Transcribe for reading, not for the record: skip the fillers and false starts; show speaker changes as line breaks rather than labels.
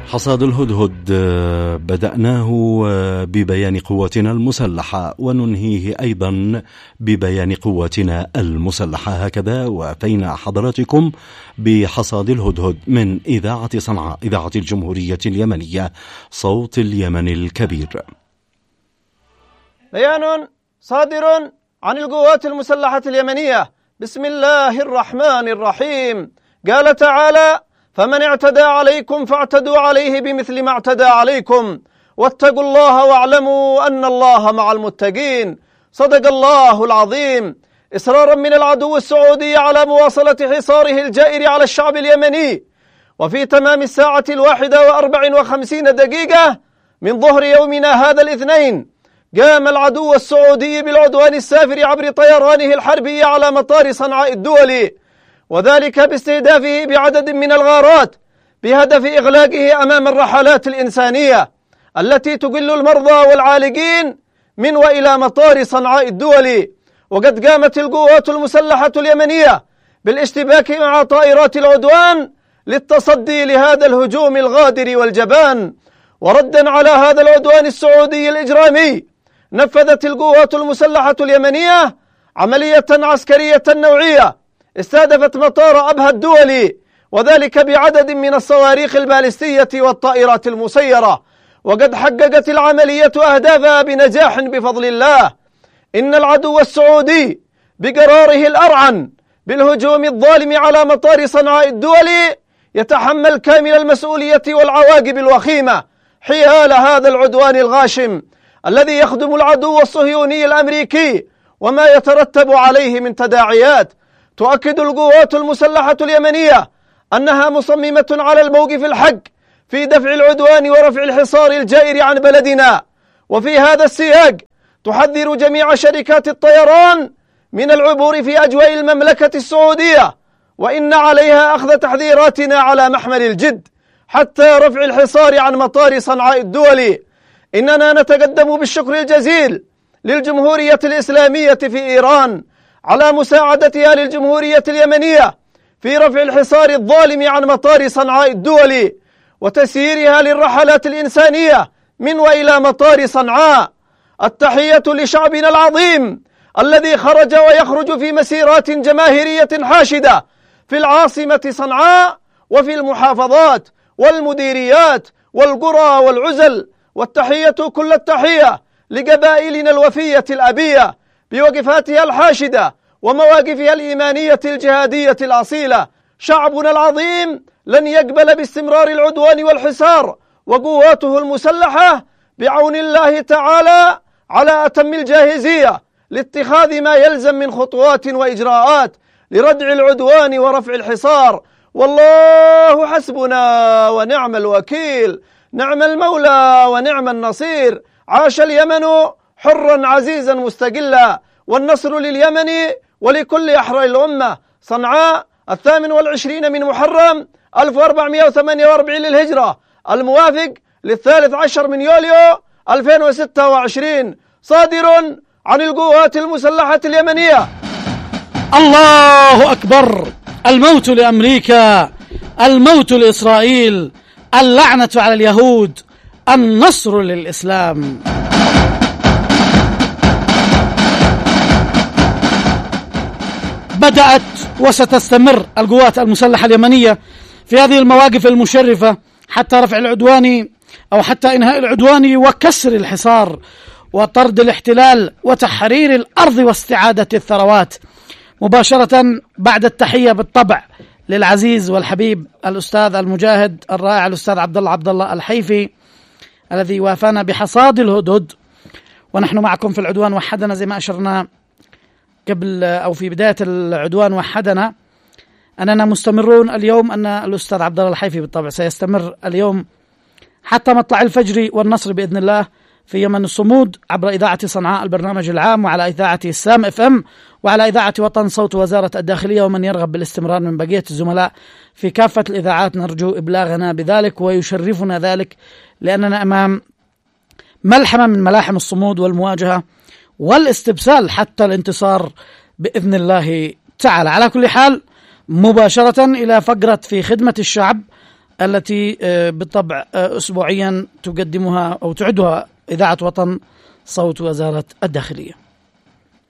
حصاد الهدهد بدأناه ببيان قوتنا المسلحة وننهيه أيضا ببيان قوتنا المسلحة. هكذا وأتينا حضراتكم بحصاد الهدهد من إذاعة صنعاء إذاعة الجمهورية اليمنية صوت اليمن الكبير.
بيان صادر عن القوات المسلحة اليمنية. بسم الله الرحمن الرحيم. قال تعالى: فمن اعتدى عليكم فاعتدوا عليه بمثل ما اعتدى عليكم واتقوا الله واعلموا أن الله مع المتقين. صدق الله العظيم. إصرارا من العدو السعودي على مواصلة حصاره الجائر على الشعب اليمني، وفي تمام 1:54 من ظهر يومنا هذا الاثنين قام العدو السعودي بالعدوان السافر عبر طيرانه الحربي على مطار صنعاء الدولي، وذلك باستهدافه بعدد من الغارات بهدف إغلاقه أمام الرحلات الإنسانية التي تقل المرضى والعالقين من وإلى مطار صنعاء الدولي. وقد قامت القوات المسلحة اليمنية بالاشتباك مع طائرات العدوان للتصدي لهذا الهجوم الغادر والجبان. وردا على هذا العدوان السعودي الإجرامي، نفذت القوات المسلحة اليمنية عملية عسكرية نوعية استهدفت مطار أبها الدولي، وذلك بعدد من الصواريخ البالستية والطائرات المسيرة. وقد حققت العملية أهدافها بنجاح بفضل الله. إن العدو السعودي بقراره الأرعن بالهجوم الظالم على مطار صنعاء الدولي يتحمل كامل المسؤولية والعواقب الوخيمة حيال هذا العدوان الغاشم الذي يخدم العدو الصهيوني الأمريكي وما يترتب عليه من تداعيات. تؤكد القوات المسلحة اليمنية أنها مصممة على الموقف الحق في دفع العدوان ورفع الحصار الجائر عن بلدنا. وفي هذا السياق تحذر جميع شركات الطيران من العبور في أجواء المملكة السعودية، وإن عليها أخذ تحذيراتنا على محمل الجد حتى رفع الحصار عن مطار صنعاء الدولي. إننا نتقدم بالشكر الجزيل للجمهورية الإسلامية في إيران على مساعدتها للجمهورية اليمنية في رفع الحصار الظالم عن مطار صنعاء الدولي وتسييرها للرحلات الإنسانية من وإلى مطار صنعاء. التحية لشعبنا العظيم الذي خرج ويخرج في مسيرات جماهيرية حاشدة في العاصمة صنعاء وفي المحافظات والمديريات والقرى والعزل. والتحية كل التحية لقبائلنا الوفية الأبية بوقفاتها الحاشدة ومواقفها الإيمانية الجهادية الأصيلة. شعبنا العظيم لن يقبل باستمرار العدوان والحصار، وقواته المسلحة بعون الله تعالى على أتم الجاهزية لاتخاذ ما يلزم من خطوات وإجراءات لردع العدوان ورفع الحصار. والله حسبنا ونعم الوكيل، نعم المولى ونعم النصير. عاش اليمن حرا عزيزا مستقلا، والنصر لليمن ولكل أحرار الأمة. صنعاء 28 من محرم 1448 للهجرة، الموافق 13 من يوليو 2026. صادر عن القوات المسلحة اليمنية.
الله أكبر. الموت لأمريكا، الموت لإسرائيل، اللعنة على اليهود، النصر للإسلام. بدأت وستستمر القوات المسلحة اليمنية في هذه المواقف المشرفة حتى رفع العدوان أو حتى إنهاء العدوان وكسر الحصار وطرد الاحتلال وتحرير الأرض واستعادة الثروات. مباشرة بعد التحية بالطبع للعزيز والحبيب الأستاذ المجاهد الرائع الأستاذ عبد الله الحيفي الذي وافانا بحصاد الهدهد، ونحن معكم في العدوان وحدنا زي ما أشرنا قبل أو في بداية العدوان وحدنا أننا مستمرون اليوم. أن الأستاذ عبد الله الحيفي بالطبع سيستمر اليوم حتى مطلع الفجر والنصر بإذن الله في يمن الصمود عبر إذاعة صنعاء البرنامج العام، وعلى إذاعة السام FM، وعلى إذاعة وطن صوت وزارة الداخلية. ومن يرغب بالاستمرار من بقية الزملاء في كافة الإذاعات نرجو إبلاغنا بذلك، ويشرفنا ذلك لأننا أمام ملحمة من ملاحم الصمود والمواجهة والاستبسال حتى الانتصار بإذن الله تعالى. على كل حال مباشرة إلى فقرة في خدمة الشعب التي بالطبع أسبوعيا تقدمها أو تعدها إذاعة وطن صوت وزارة الداخلية.